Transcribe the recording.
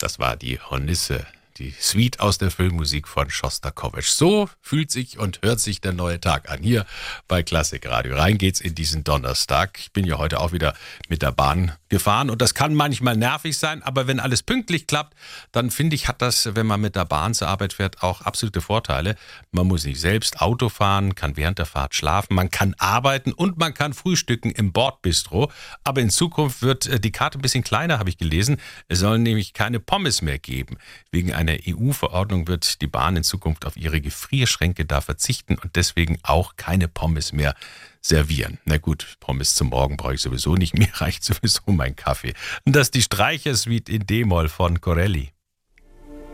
Das war die Hornisse, die Suite aus der Filmmusik von Schostakowitsch. So fühlt sich und hört sich der neue Tag an. Hier bei Klassik Radio. Rein geht's in diesen Donnerstag. Ich bin ja heute auch wieder mit der Bahn gefahren und das kann manchmal nervig sein, aber wenn alles pünktlich klappt, dann finde ich, hat das, wenn man mit der Bahn zur Arbeit fährt, auch absolute Vorteile. Man muss nicht selbst Auto fahren, kann während der Fahrt schlafen, man kann arbeiten und man kann frühstücken im Bordbistro. Aber in Zukunft wird die Karte ein bisschen kleiner, habe ich gelesen. Es sollen nämlich keine Pommes mehr geben. Wegen einer EU-Verordnung wird die Bahn in Zukunft auf ihre Gefrierschränke da verzichten und deswegen auch keine Pommes mehr servieren. Na gut, Pommes zum Morgen brauche ich sowieso nicht, mir reicht sowieso mein Kaffee. Und das ist die Streichersuite in D-Moll von Corelli.